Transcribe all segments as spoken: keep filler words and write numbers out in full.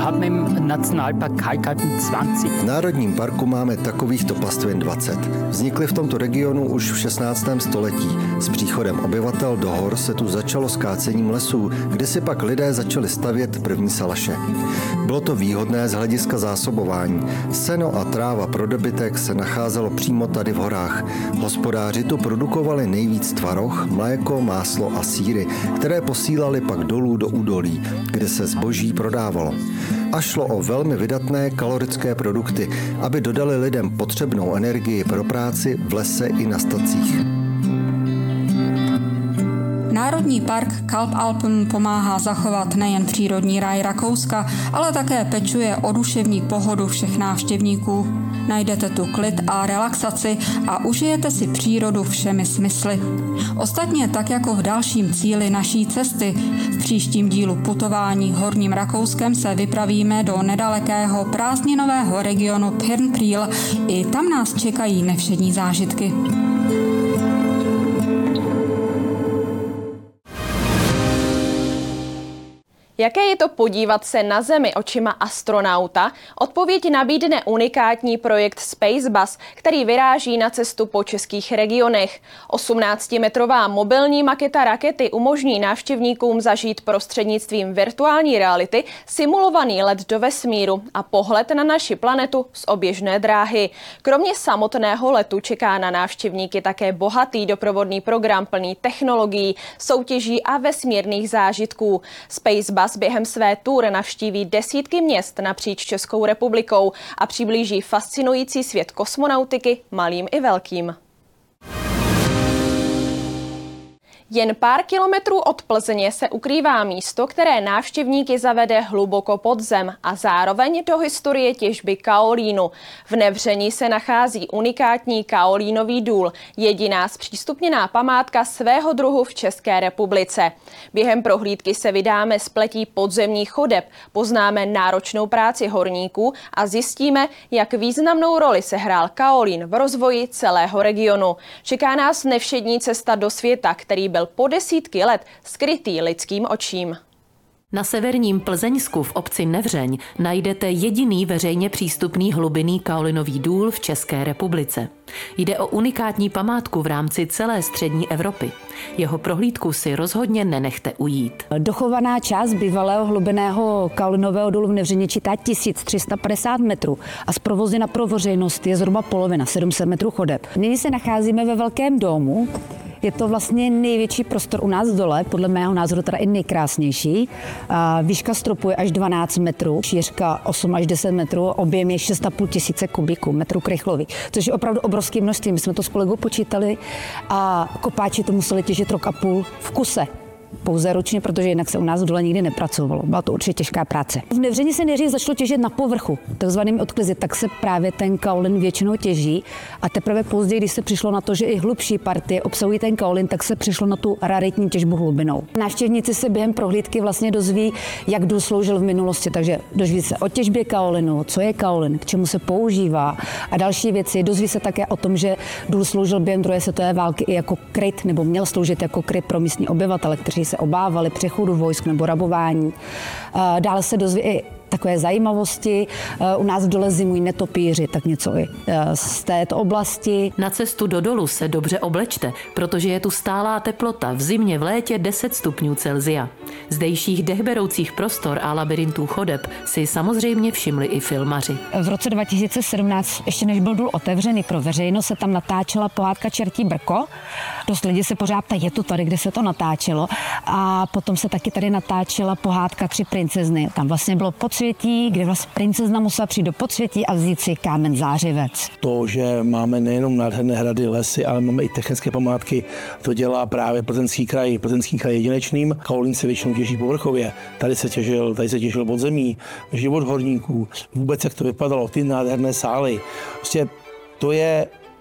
haben im Nationalpark Kalkalpen dvacet. V Národním parku máme takovýchto pastvin dvacet. Vznikly v tomto regionu už v šestnáctém století. S příchodem obyvatel do hor se tu začalo s kácením lesů, kde si pak lidé začali stavět první salaše. Bylo to výhodné z hlediska zásobování. Seno a tráva pro dobytek se nacházelo přímo tady v horách. Hospodáři tu produkovali nejvíc tvaroh, mléko, máslo a sýry, které posílali pak dolů do údolí, kde se zboží prodávalo. A šlo o velmi vydatné kalorické produkty, aby dodali lidem potřebnou energii pro práci v lese i na stacích. Národní park Kalkalpen pomáhá zachovat nejen přírodní ráj Rakouska, ale také pečuje o duševní pohodu všech návštěvníků. Najdete tu klid a relaxaci a užijete si přírodu všemi smysly. Ostatně tak jako v dalším cíli naší cesty, v příštím dílu putování Horním Rakouskem se vypravíme do nedalekého prázdninového regionu Pirnpriel. I tam nás čekají nevšední zážitky. Jaké je to podívat se na Zemi očima astronauta? Odpověď nabídne unikátní projekt Spacebus, který vyráží na cestu po českých regionech. osmnáctimetrová mobilní maketa rakety umožní návštěvníkům zažít prostřednictvím virtuální reality simulovaný let do vesmíru a pohled na naši planetu z oběžné dráhy. Kromě samotného letu čeká na návštěvníky také bohatý doprovodný program plný technologií, soutěží a vesmírných zážitků. Spacebus během své tour navštíví desítky měst napříč Českou republikou a přiblíží fascinující svět kosmonautiky malým i velkým. Jen pár kilometrů od Plzně se ukrývá místo, které návštěvníky zavede hluboko pod zem a zároveň do historie těžby kaolínu. V Nevření se nachází unikátní kaolínový důl, jediná zpřístupněná památka svého druhu v České republice. Během prohlídky se vydáme z pletí podzemních chodeb, poznáme náročnou práci horníků a zjistíme, jak významnou roli sehrál kaolín v rozvoji celého regionu. Čeká nás nevšední cesta do světa, který byl po desítky let skrytý lidským očím. Na severním Plzeňsku v obci Nevřeň najdete jediný veřejně přístupný hlubinný kaolinový důl v České republice. Jde o unikátní památku v rámci celé střední Evropy. Jeho prohlídku si rozhodně nenechte ujít. Dochovaná část bývalého hlubinného kaolinového důlu v Nevřeni čítá tisíc tři sta padesát metrů a z provozny pro veřejnost je zhruba polovina, sedm set metrů chodeb. Nyní se nacházíme ve velkém domu. Je to vlastně největší prostor u nás dole, podle mého názoru teda i nejkrásnější. Výška stropu je až dvanáct metrů, šířka osm až deset metrů, objem je šest a půl tisíce kubíků, metrů krychlových, což je opravdu obrovský množství. My jsme to s kolegou počítali a kopáči to museli těžit rok a půl v kuse. Pouze ručně, protože jinak se u nás dole nikdy nepracovalo. Byla to určitě těžká práce. V Nevření se nejdřív začalo těžit na povrchu, takzvanými odklizy, tak se právě ten kaolin většinou těží a teprve později, když se přišlo na to, že i hlubší partie obsahují ten kaolin, tak se přišlo na tu raritní těžbu hlubinou. Návštěvníci se během prohlídky vlastně dozví, jak důl sloužil v minulosti, takže dozví se o těžbě kaolinu, co je kaolin, k čemu se používá a další věci. Dozví se také o tom, že důl sloužil během druhé světové války i jako kryt, nebo měl sloužit jako kryt pro místní obyvatele, kteří se obávali přechodu vojsk nebo rabování. Dále se dozví i takové zajímavosti. U nás v dole zimují netopíři, tak něco i z této oblasti. Na cestu do dolu se dobře oblečte, protože je tu stálá teplota, v zimě v létě deset stupňů Celsia. Zdejších dechberoucích prostor a labyrintů chodeb si samozřejmě všimli i filmaři. V roce dva tisíce sedmnáct, ještě než byl důl otevřený pro veřejnost, se tam natáčela pohádka Čertí brko. Dost lidi se pořád ptají, je to tady, kde se to natáčelo. A potom se taky tady natáčela pohádka Tři princezny. Tam vlastně bylo podsvětí, kde vlastně princezna musela přijít do podsvětí a vzít si kámen zářivec. To, že máme nejenom nádherné hrady, lesy, ale máme i technické památky, to dělá právě Plzeňský kraj. Plzeňský kraj jedinečným. Kaolín se většinou těží povrchově. Tady se těžil, tady se těžil pod zemí, život horníků. Vůbec jak to vypadalo, ty nádherné sály. Prostě to je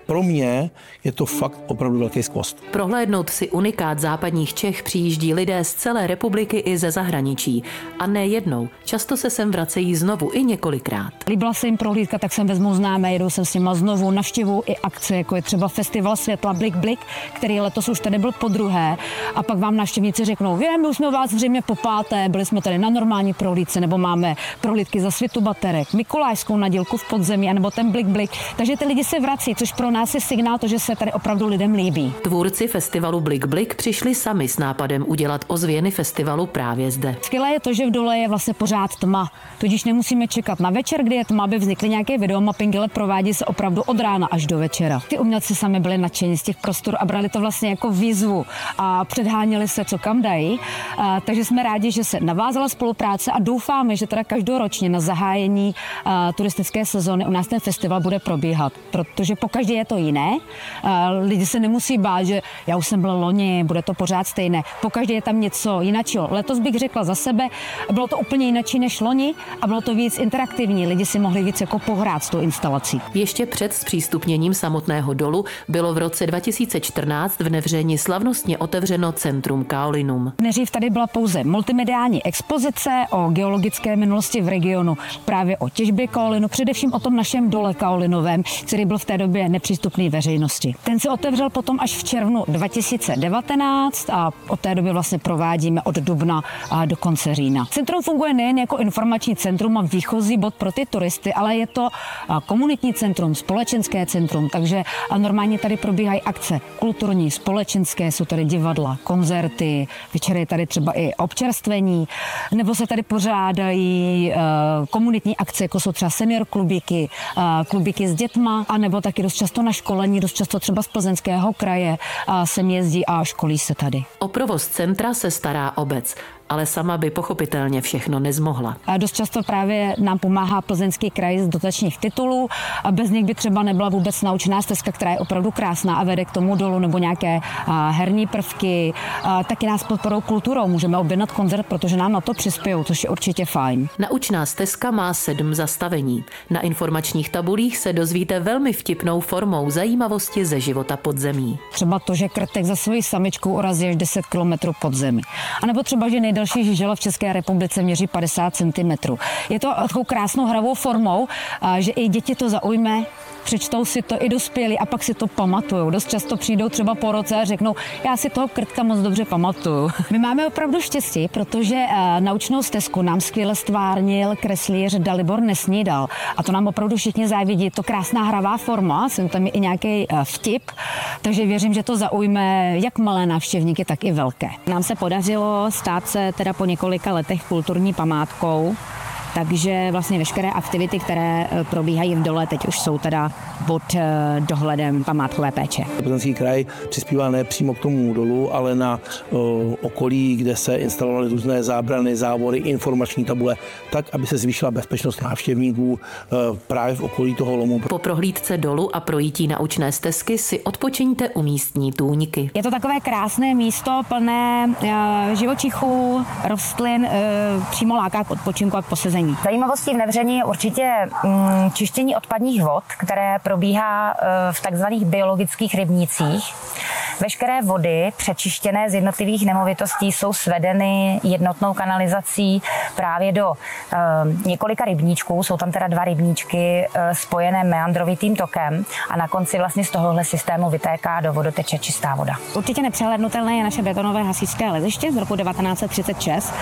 pro mě je to fakt opravdu velký skvost. Prohlédnout si unikát západních Čech přijíždí lidé z celé republiky i ze zahraničí. A ne jednou, často se sem vracejí znovu i několikrát. Líbila se jim prohlídka, tak jsem vezmu známé, jedou jsem s nima znovu, navštěvuju i akce, jako je třeba Festival světla Blik Blik, který letos už tady byl podruhé. A pak vám návštěvníci řeknou, vím, my už jsme u vás zřejmě po páté, byli jsme tady na normální prohlídce, nebo máme prohlídky za světu baterek, Mikulášskou nadělku v podzemí, nebo ten Blik Blik. Takže ty lidi se vrací, což pro nás je signál to, že se tady opravdu lidem líbí. Tvůrci festivalu Blik Blik přišli sami s nápadem udělat ozvěny festivalu právě zde. Skvělé je to, že v dole je vlastně pořád tma, tudíž nemusíme čekat na večer, kdy je tma, aby vznikly nějaké videomappingy, ale provádí se opravdu od rána až do večera. Ty umělci sami byli nadšení z těch prostor a brali to vlastně jako výzvu a předháněli se, co kam dají. A, takže jsme rádi, že se navázala spolupráce a doufáme, že teda každoročně na zahájení a, turistické sezóny u nás ten festival bude probíhat, protože pokaždé je to jiné. A, lidi se nemusí bát, že já už jsem byl loni, bude to pořád stejné. Pokaždé je tam něco jiného. Letos bych řekla za sebe, bylo to úplně jináčí než loni a bylo to víc interaktivní. Lidi si mohli víc jako pohrát s tou instalací. Ještě před zpřístupněním samotného dolu bylo v roce dva tisíce čtrnáct v Nevřeni slavnostně otevřeno Centrum Kaolinum. Nejdřív tady byla pouze multimediální expozice o geologické minulosti v regionu, právě o těžbě kaolinu, především o tom našem dole kaolinovém, který byl v té době nepřístupný veřejnosti. Ten se otevřel potom až v červnu dva tisíce devatenáct a od té doby vlastně provádíme od dubna do konce října. Centrum funguje nejen jako informační centrum a výchozí bod pro ty turisty, ale je to komunitní centrum, společenské centrum, takže normálně tady probíhají akce kulturní, společenské, jsou tady divadla, koncerty, večer je tady třeba i občerstvení, nebo se tady pořádají uh, komunitní akce, jako jsou třeba senior klubíky, uh, klubíky s dětma, anebo taky dost často na školení, dost často třeba z Plzeňského kraje uh, sem jezdí a školí se tady. O provoz centra se stará obec, ale sama by pochopitelně všechno nezmohla. A dost často právě nám pomáhá Plzeňský kraj z dotačních titulů a bez nich by třeba nebyla vůbec naučná stezka, která je opravdu krásná a vede k tomu dolu, nebo nějaké a, herní prvky. A, taky nás podporou kulturou, můžeme objednat koncert, protože nám na to přispějou, což je určitě fajn. Naučná stezka má sedm zastavení. Na informačních tabulích se dozvíte velmi vtipnou formou zajímavosti ze života podzemí. Třeba to, že krtek za svojí samičkou urazí až deset kilometrů pod zemi. A nebo třeba, že nejdelší žížela v České republice měří padesát centimetrů. Je to takovou krásnou hravou formou, že i děti to zaujme, přečtou si to i dospělí a pak si to pamatujou. Dost často přijdou třeba po roce a řeknou, já si toho krtka moc dobře pamatuju. My máme opravdu štěstí, protože naučnou stezku nám skvěle stvárnil kreslíř Dalibor Nesnídal. A to nám opravdu všichni závidí. Je to krásná hravá forma, jsem tam je i nějaký vtip, takže věřím, že to zaujme jak malé návštěvníky, tak i velké. Nám se podařilo stát se teda po několika letech kulturní památkou. Takže vlastně veškeré aktivity, které probíhají v dole, teď už jsou teda pod dohledem památkové péče. Plzeňský kraj přispívá ne přímo k tomu dolu, ale na o, okolí, kde se instalovaly různé zábrany, závory, informační tabule, tak, aby se zvýšila bezpečnost návštěvníků o, právě v okolí toho lomu. Po prohlídce dolu a projítí naučné stezky si odpočiňte u místní tůňky. Je to takové krásné místo plné e, živočichů, rostlin, e, přímo láká k odpočinku a k posezení. Zajímavostí v Nevření je určitě mm, čištění odpadních vod, které probíhá e, v takzvaných biologických rybnících. Veškeré vody přečištěné z jednotlivých nemovitostí jsou svedeny jednotnou kanalizací právě do e, několika rybníčků. Jsou tam teda dva rybníčky e, spojené meandrovitým tokem a na konci vlastně z tohohle systému vytéká do vodoteče čistá voda. Určitě nepřehlednutelné je naše betonové hasičské leziště z roku devatenáct set třicet šest.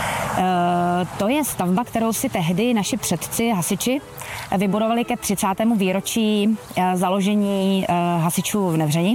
E, to je stavba, kterou si tehdy naši předci hasiči vybudovali ke třicátému výročí založení hasičů v Nevření.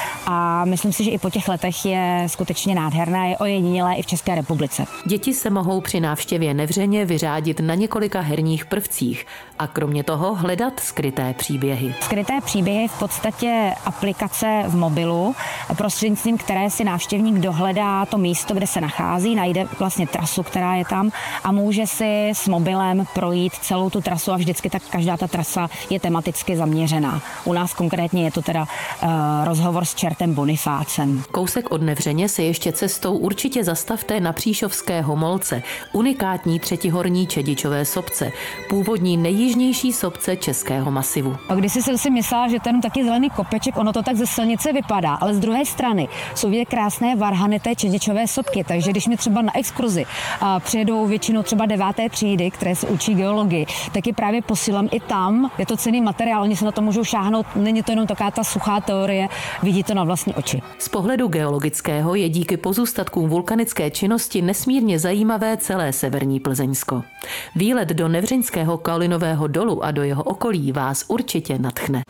A myslím si, že i po těch letech je skutečně nádherná, je ojedinělé i v České republice. Děti se mohou při návštěvě Nevřeně vyřádit na několika herních prvcích a kromě toho hledat skryté příběhy. Skryté příběhy v podstatě aplikace v mobilu, prostřednictvím které si návštěvník dohledá to místo, kde se nachází, najde vlastně trasu, která je tam a může si s mobilem projít celou tu trasu a vždycky tak každá ta trasa je tematicky zaměřená. U nás konkrétně je to teda teda uh, rozhovor s čertem Bonifácem. Kousek od Nevřeně se ještě cestou určitě zastavte na Příšovské Homolce, unikátní třetihorní čedičové sopce, původní nejjižnější sopce Českého masivu. A když jsem si myslela, že ten taky zelený kopeček, ono to tak ze silnice vypadá, ale z druhé strany jsou vidět krásné varhany té čedičové sopky, takže když mi třeba na exkurzi a přijedou většinou třeba deváté třídy, které se učí geologii, tak je právě posílám i tam, je to cenný materiál, oni se na to můžou šáhnout, není to jenom taková ta suchá teorie, vidí to na vlastní oči. Z pohledu geologického je díky pozůstatkům vulkanické činnosti nesmírně zajímavé celé severní Plzeňsko. Výlet do Nevřeňského kaolinového dolu a do jeho okolí vás určitě nadchne.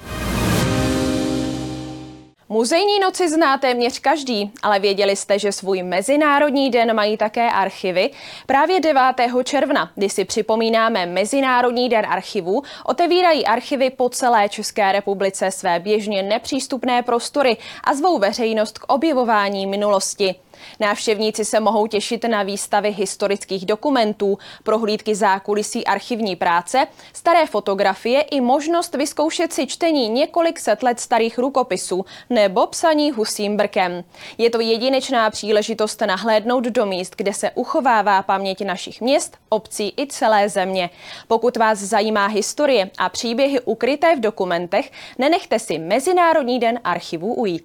Muzejní noci zná téměř každý, ale věděli jste, že svůj Mezinárodní den mají také archivy? Právě devátého června, kdy si připomínáme Mezinárodní den archivů, otevírají archivy po celé České republice své běžně nepřístupné prostory a zvou veřejnost k objevování minulosti. Návštěvníci se mohou těšit na výstavy historických dokumentů, prohlídky zákulisí archivní práce, staré fotografie i možnost vyzkoušet si čtení několik set let starých rukopisů nebo psaní husím brkem. Je to jedinečná příležitost nahlédnout do míst, kde se uchovává paměť našich měst, obcí i celé země. Pokud vás zajímá historie a příběhy ukryté v dokumentech, nenechte si Mezinárodní den archivů ujít.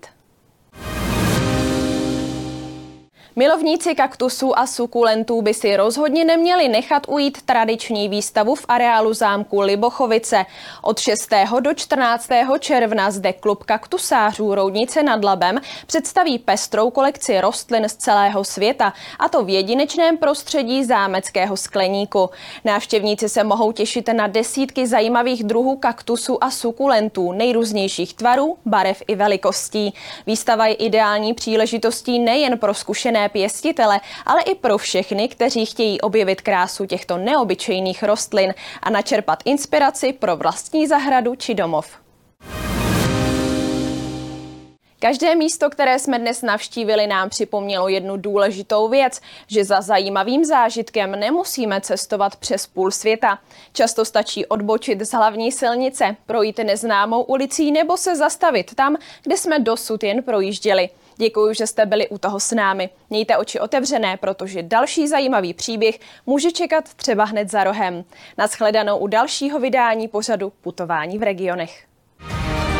Milovníci kaktusů a sukulentů by si rozhodně neměli nechat ujít tradiční výstavu v areálu zámku Libochovice. Od šestého do čtrnáctého června zde klub kaktusářů Roudnice nad Labem představí pestrou kolekci rostlin z celého světa, a to v jedinečném prostředí zámeckého skleníku. Návštěvníci se mohou těšit na desítky zajímavých druhů kaktusů a sukulentů nejrůznějších tvarů, barev i velikostí. Výstava je ideální příležitostí nejen pro zkušené pěstitele, ale i pro všechny, kteří chtějí objevit krásu těchto neobyčejných rostlin a načerpat inspiraci pro vlastní zahradu či domov. Každé místo, které jsme dnes navštívili, nám připomnělo jednu důležitou věc, že za zajímavým zážitkem nemusíme cestovat přes půl světa. Často stačí odbočit z hlavní silnice, projít neznámou ulicí nebo se zastavit tam, kde jsme dosud jen projížděli. Děkuji, že jste byli u toho s námi. Mějte oči otevřené, protože další zajímavý příběh může čekat třeba hned za rohem. Nashledanou u dalšího vydání pořadu Putování v regionech.